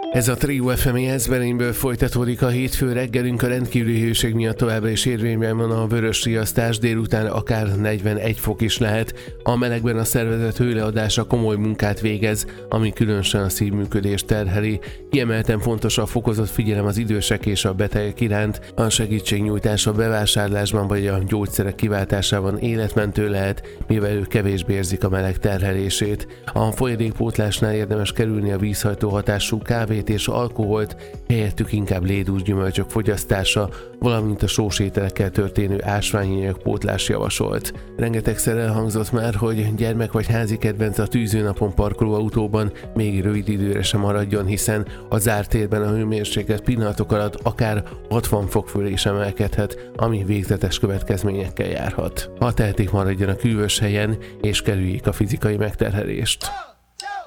Ez a Trio FM Jászberényből folytatódik a hétfő reggelünk. A rendkívüli hőség miatt továbbra is érvényben van a vörös riasztás, délután akár 41 fok is lehet. A melegben a szervezet hőleadása komoly munkát végez, ami különösen a szívműködést terheli. Kiemelten fontos a fokozott figyelem az idősek és a betegek iránt. A segítségnyújtás a bevásárlásban vagy a gyógyszerek kiváltásában életmentő lehet, mivel ők kevésbé érzik a meleg terhelését. A folyadékpótlásnál érdemes kerülni a vízhajtó hatású kávét és alkoholt, helyettük inkább lédús gyümölcsök fogyasztása, valamint a sós ételekkel történő ásványi anyagpótlás javasolt. Rengetegszer elhangzott már, hogy gyermek vagy házi kedvenc a tűzőnapon parkoló autóban még rövid időre sem maradjon, hiszen a zárt térben a hőmérséklet pillanatok alatt akár 60 fok fölé is emelkedhet, ami végzetes következményekkel járhat. Ha tehetik, maradjanak hűvös helyen és kerüljék a fizikai megterhelést.